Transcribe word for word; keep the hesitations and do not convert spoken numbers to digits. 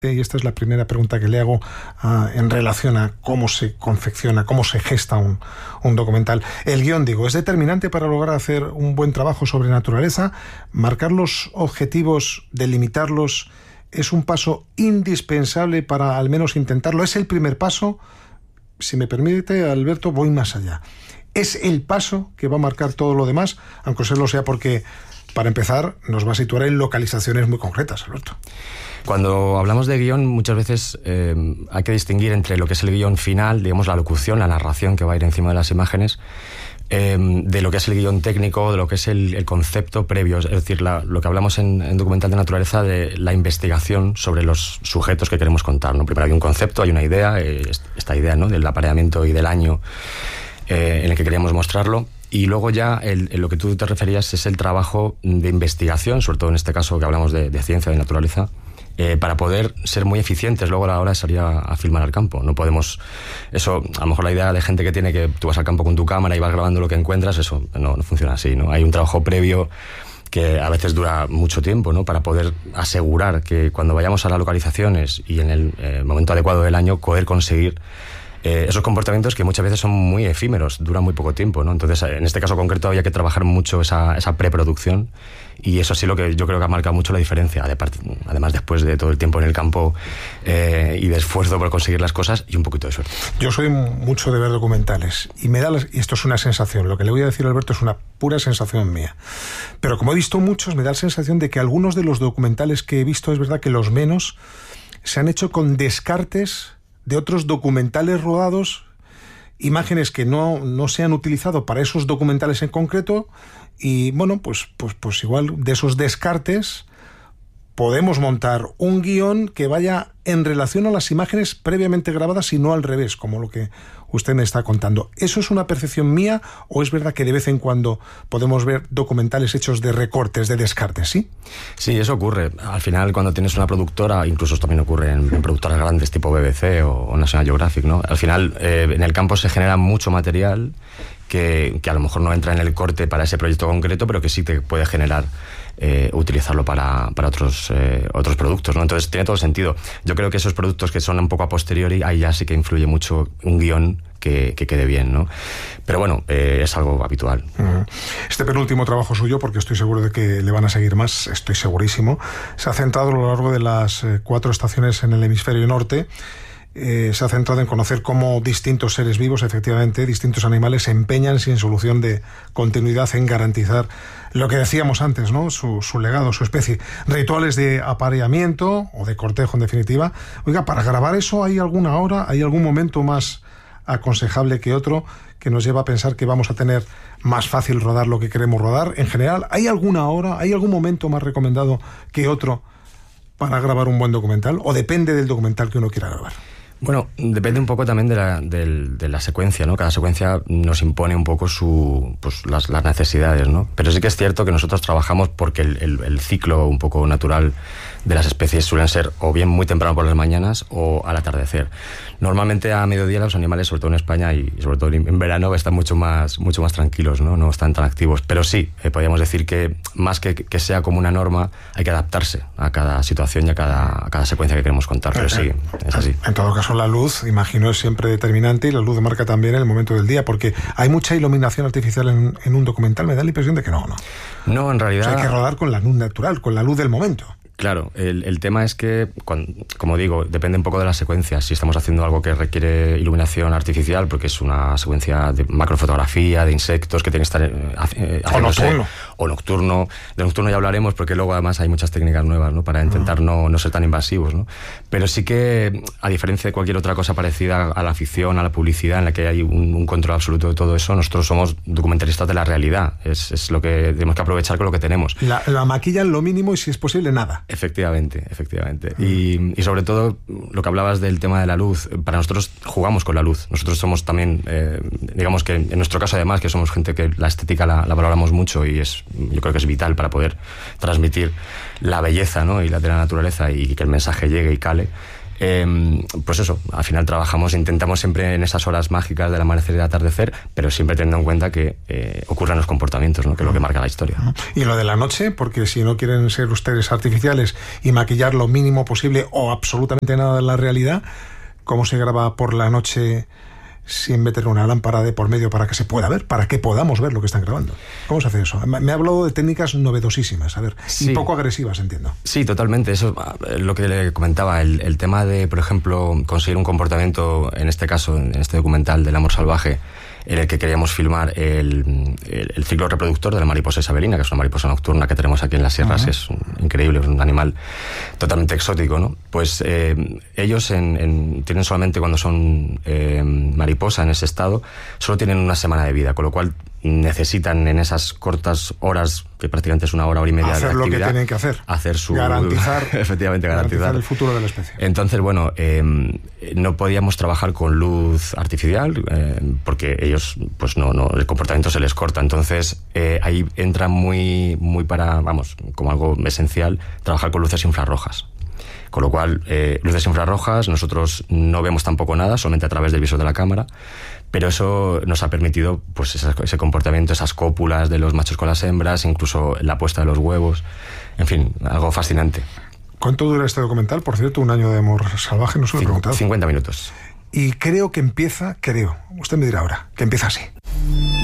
Y esta es la primera pregunta que le hago uh, en relación a cómo se confecciona, cómo se gesta un, un documental. El guión, digo, es determinante para lograr hacer un buen trabajo sobre naturaleza. Marcar los objetivos, delimitarlos, es un paso indispensable para al menos intentarlo. Es el primer paso. Si me permite, Alberto, voy más allá. Es el paso que va a marcar todo lo demás, aunque se lo sea porque, para empezar, nos va a situar en localizaciones muy concretas, Alberto. Cuando hablamos de guión, muchas veces eh, hay que distinguir entre lo que es el guión final, digamos la locución, la narración que va a ir encima de las imágenes, eh, de lo que es el guión técnico, de lo que es el, el concepto previo, es decir, la, lo que hablamos en, en Documental de Naturaleza, de la investigación sobre los sujetos que queremos contar, ¿no? Primero hay un concepto, hay una idea, eh, esta idea, ¿no?, del apareamiento y del año eh, en el que queríamos mostrarlo. Y luego ya el, el, lo que tú te referías es el trabajo de investigación, sobre todo en este caso que hablamos de, de ciencia, de naturaleza, eh, para poder ser muy eficientes luego a la hora de salir a, a filmar al campo. No podemos, eso, a lo mejor la idea de gente que tiene que tú vas al campo con tu cámara y vas grabando lo que encuentras, eso no, no funciona así, ¿no? Hay un trabajo previo que a veces dura mucho tiempo, ¿no?, para poder asegurar que cuando vayamos a las localizaciones y en el eh, momento adecuado del año poder conseguir Eh, esos comportamientos que muchas veces son muy efímeros, duran muy poco tiempo, ¿no? Entonces, en este caso concreto había que trabajar mucho esa, esa preproducción, y eso sí lo que yo creo que ha marcado mucho la diferencia, además después de todo el tiempo en el campo eh, y de esfuerzo por conseguir las cosas y un poquito de suerte. Yo soy mucho de ver documentales y me da, la, y esto es una sensación, lo que le voy a decir a Alberto es una pura sensación mía, pero como he visto muchos, me da la sensación de que algunos de los documentales que he visto, es verdad que los menos, se han hecho con descartes de otros documentales rodados, imágenes que no, no se han utilizado para esos documentales en concreto, y bueno, pues, pues, pues igual de esos descartes podemos montar un guión que vaya en relación a las imágenes previamente grabadas y no al revés, como lo que usted me está contando. ¿Eso es una percepción mía o es verdad que de vez en cuando podemos ver documentales hechos de recortes, de descartes, sí? Sí, eso ocurre. Al final, cuando tienes una productora, incluso esto también ocurre en, en productoras grandes tipo B B C o, o National Geographic, ¿no? Al final, eh, en el campo se genera mucho material que, que a lo mejor no entra en el corte para ese proyecto concreto, pero que sí te puede generar Eh, utilizarlo para, para otros, eh, otros productos, ¿no? Entonces tiene todo sentido. Yo creo que esos productos que son un poco a posteriori, ahí ya sí que influye mucho un guión que, que quede bien, ¿no? Pero bueno, eh, es algo habitual. Este penúltimo trabajo suyo, porque estoy seguro de que le van a seguir más, estoy segurísimo, se ha centrado a lo largo de las eh, cuatro estaciones en el hemisferio norte. Eh, se ha centrado en conocer cómo distintos seres vivos, efectivamente, distintos animales, se empeñan sin solución de continuidad en garantizar lo que decíamos antes, ¿no? Su, su legado, su especie. Rituales de apareamiento o de cortejo, en definitiva. Oiga, para grabar eso, ¿hay alguna hora, hay algún momento más aconsejable que otro que nos lleva a pensar que vamos a tener más fácil rodar lo que queremos rodar? En general, ¿hay alguna hora, hay algún momento más recomendado que otro para grabar un buen documental? ¿O depende del documental que uno quiera grabar? Bueno, depende un poco también de la, de, de la secuencia, ¿no? Cada secuencia nos impone un poco su, pues, las, las necesidades, ¿no? Pero sí que es cierto que nosotros trabajamos porque el, el, el ciclo un poco natural de las especies suelen ser o bien muy temprano por las mañanas o al atardecer. Normalmente a mediodía los animales, sobre todo en España y sobre todo en verano, están mucho más, mucho más tranquilos, ¿no? No están tan activos. Pero sí, eh, podríamos decir que más que, que sea como una norma, hay que adaptarse a cada situación y a cada, a cada secuencia que queremos contar. Pero sí, es así. En todo caso, la luz, imagino, es siempre determinante, y la luz marca también el momento del día, porque hay mucha iluminación artificial en, en un documental. Me da la impresión de que no, ¿no? No, en realidad... O sea, hay que rodar con la luz natural, con la luz del momento. Claro, el, el tema es que, cuando, como digo, depende un poco de las secuencias. Si estamos haciendo algo que requiere iluminación artificial, porque es una secuencia de macrofotografía, de insectos que tienen que estar eh, o nocturno. O nocturno. De nocturno ya hablaremos, porque luego además hay muchas técnicas nuevas, ¿no? Para intentar uh-huh. no, no ser tan invasivos, ¿no? Pero sí que, a diferencia de cualquier otra cosa parecida a la ficción, a la publicidad, en la que hay un, un control absoluto de todo eso, nosotros somos documentalistas de la realidad. Es, es lo que tenemos que aprovechar con lo que tenemos. La, la maquilla en lo mínimo y, si es posible, nada. Efectivamente, efectivamente. Mm. Y, y sobre todo, lo que hablabas del tema de la luz, para nosotros jugamos con la luz. Nosotros somos también, eh, digamos que en nuestro caso además, que somos gente que la estética la, la valoramos mucho, y es, yo creo que es vital para poder transmitir la belleza, ¿no? Y la de la naturaleza, y que el mensaje llegue y cale. Eh, pues eso, al final trabajamos, intentamos siempre en esas horas mágicas del amanecer y del atardecer, pero siempre teniendo en cuenta que eh, ocurren los comportamientos, ¿no? Que es lo que marca la historia. Y lo de la noche, porque si no quieren ser ustedes artificiales y maquillar lo mínimo posible o absolutamente nada de la realidad, ¿cómo se graba por la noche sin meter una lámpara de por medio para que se pueda ver, para que podamos ver lo que están grabando? ¿Cómo se hace eso? Me ha hablado de técnicas novedosísimas, a ver, sí. Y poco agresivas, entiendo. Sí, totalmente. Eso es lo que le comentaba, el, el tema de, por ejemplo, conseguir un comportamiento, en este caso, en este documental del amor salvaje, en el que queríamos filmar el, el, el ciclo reproductor de la mariposa isabelina, que es una mariposa nocturna que tenemos aquí en las sierras, uh-huh. que es un, increíble, es un animal totalmente exótico, ¿no? Pues eh, ellos en, en, tienen solamente, cuando son eh, mariposa en ese estado, solo tienen una semana de vida, con lo cual necesitan en esas cortas horas, que prácticamente es una hora, hora y media hacer de actividad, lo que tienen que hacer, hacer su garantizar, efectivamente garantizar, garantizar el futuro de la especie. Entonces, bueno, eh, no podíamos trabajar con luz artificial eh, porque ellos, pues no, no, el comportamiento se les corta. Entonces, eh, ahí entra muy, muy para, vamos, como algo esencial, trabajar con luces infrarrojas. Con lo cual, eh, luces infrarrojas, nosotros no vemos tampoco nada, solamente a través del visor de la cámara, pero eso nos ha permitido pues ese, ese comportamiento, esas cópulas de los machos con las hembras, incluso la puesta de los huevos, en fin, algo fascinante. ¿Cuánto dura este documental? Por cierto, un año de amor salvaje, no se lo he preguntado. cincuenta minutos. Y creo que empieza, creo, usted me dirá ahora, que empieza así.